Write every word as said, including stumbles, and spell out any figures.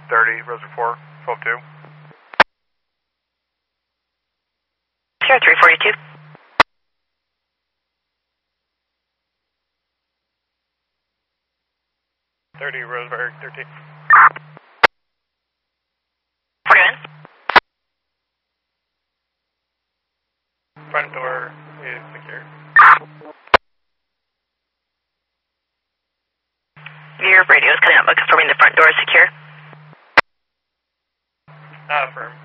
thirty, Roser four, twelve two. Sierra three forty-two. thirty, Roseburg, thirteen. forty-one. Front door is secure. Your radio is cutting out, but confirming the front door is secure. Uh, affirm.